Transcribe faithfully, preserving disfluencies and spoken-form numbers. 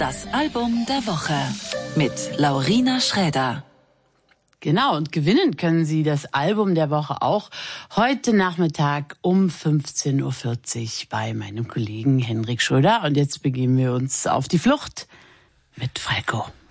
Das Album der Woche mit Laurina Schräder. Genau, und gewinnen können Sie das Album der Woche auch heute Nachmittag um fünfzehn Uhr vierzig bei meinem Kollegen Henrik Schröder. Und jetzt begeben wir uns auf die Flucht mit Falco.